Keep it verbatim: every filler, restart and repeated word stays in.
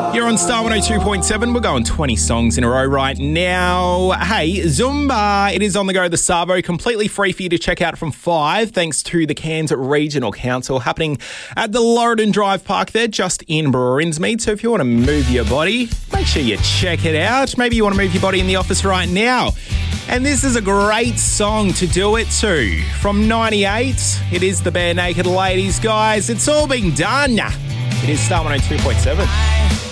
You're on Star one oh two point seven. We're going twenty songs in a row right now. Hey, Zumba. It is on the go, the Savo. Completely free for you to check out from five, thanks to the Cairns Regional Council, happening at the Lorridon Drive Park there, just in Brinsmead. So if you want to move your body, make sure you check it out. Maybe you want to move your body in the office right now. And this is a great song to do it to. From ninety-eight, it is the Bare Naked Ladies, guys. It's all been done. It is Star one oh two point seven.